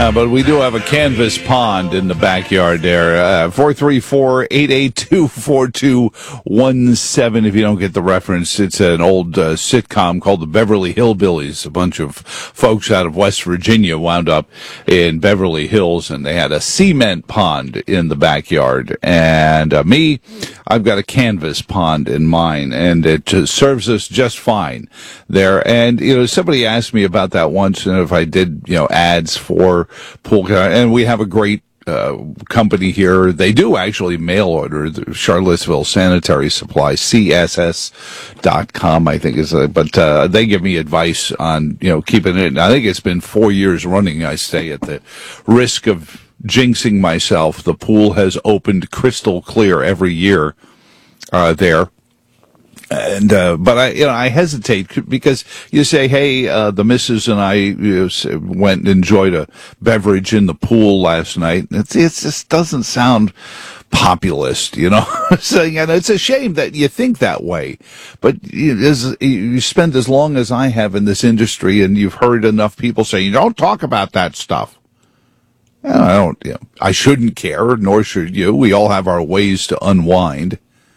But we do have a canvas pond in the backyard there. 434-882-4217. If you don't get the reference, it's an old sitcom called The Beverly Hillbillies. A bunch of folks out of West Virginia wound up in Beverly Hills, and they had a cement pond in the backyard. And I've got a canvas pond in mine, and it serves us just fine there. And, somebody asked me about that once, and if I did, ads for pool, and we have a great company here. They do actually mail order, the Charlottesville Sanitary Supply, CSS.com, I think is, but they give me advice on, keeping it. I think it's been 4 years running. I say at the risk of jinxing myself, the pool has opened crystal clear every year there. And, but I hesitate because you say, hey, the missus and I went and enjoyed a beverage in the pool last night. It just doesn't sound populist, So, it's a shame that you think that way. But you spend as long as I have in this industry, and you've heard enough people say, you don't talk about that stuff. I shouldn't care, nor should you. We all have our ways to unwind.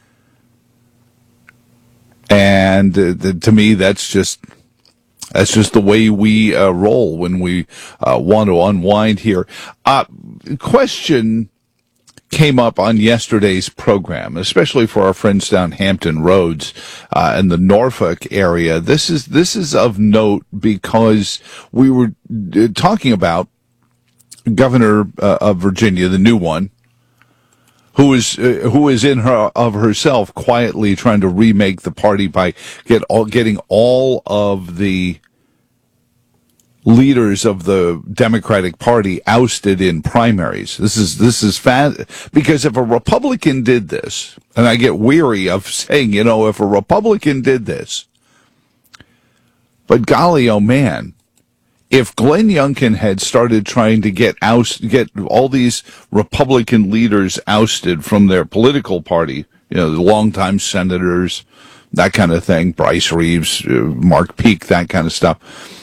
And to me, that's just the way we roll when we want to unwind here. Question came up on yesterday's program, especially for our friends down Hampton Roads in the Norfolk area. This is of note because we were talking about Governor of Virginia, the new one, who is in her of herself quietly trying to remake the party by getting all of the leaders of the Democratic Party ousted in primaries. This is because if a Republican did this, and I get weary of saying, if a Republican did this, but golly, oh man, if Glenn Youngkin had started trying to get all these Republican leaders ousted from their political party, the longtime senators, that kind of thing, Bryce Reeves, Mark Peake, that kind of stuff.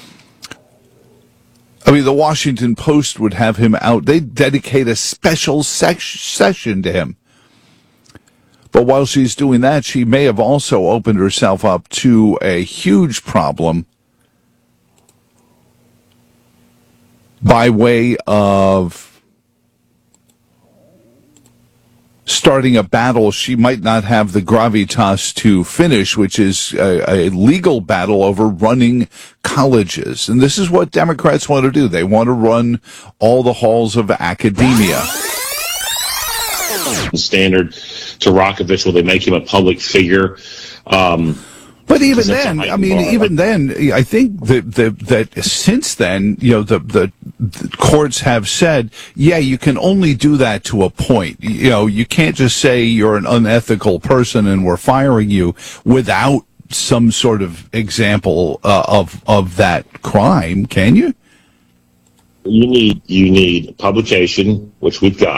I mean, the Washington Post would have him out. They'd dedicate a special session to him. But while she's doing that, she may have also opened herself up to a huge problem by way of starting a battle she might not have the gravitas to finish, which is a legal battle over running colleges. And this is what Democrats want to do. They want to run all the halls of academia. Standard to Rockovich, will they make him a public figure? But even then, I think that since then, the courts have said, you can only do that to a point. You can't just say you're an unethical person and we're firing you without some sort of example of that crime, can you? You need publication, which we've got.